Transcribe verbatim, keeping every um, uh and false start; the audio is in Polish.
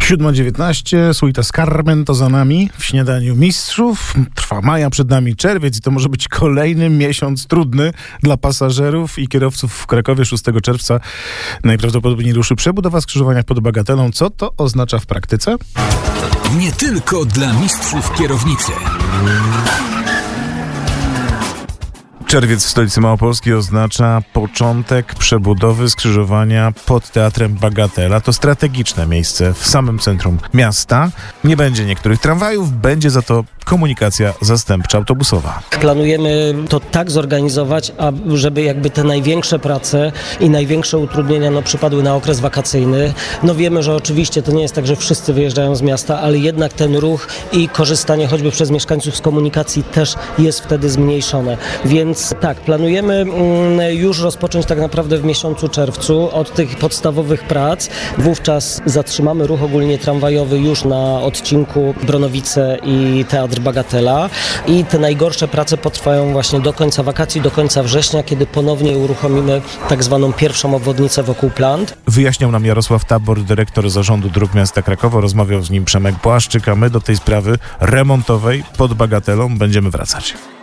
siódma dziewiętnaście, suita z Carmen to za nami w śniadaniu mistrzów. Trwa maja, przed nami czerwiec i to może być kolejny miesiąc trudny dla pasażerów i kierowców w Krakowie. szóstego czerwca najprawdopodobniej ruszy przebudowa skrzyżowania pod Bagatelą. Co to oznacza w praktyce? Nie tylko dla mistrzów kierownicy. Czerwiec w stolicy Małopolski oznacza początek przebudowy skrzyżowania pod Teatrem Bagatela. To strategiczne miejsce w samym centrum miasta. Nie będzie niektórych tramwajów, będzie za to komunikacja zastępcza autobusowa. Planujemy to tak zorganizować, żeby jakby te największe prace i największe utrudnienia no, przypadły na okres wakacyjny. No wiemy, że oczywiście to nie jest tak, że wszyscy wyjeżdżają z miasta, ale jednak ten ruch i korzystanie choćby przez mieszkańców z komunikacji też jest wtedy zmniejszone. Więc tak, planujemy już rozpocząć tak naprawdę w miesiącu czerwcu od tych podstawowych prac. Wówczas zatrzymamy ruch ogólnie tramwajowy już na odcinku Bronowice i Teatr Bagatela i te najgorsze prace potrwają właśnie do końca wakacji, do końca września, kiedy ponownie uruchomimy tak zwaną pierwszą obwodnicę wokół Plant. Wyjaśniał nam Jarosław Tabor, dyrektor Zarządu Dróg Miasta Krakowa. Rozmawiał z nim Przemek Błaszczyk, a my do tej sprawy remontowej pod Bagatelą będziemy wracać.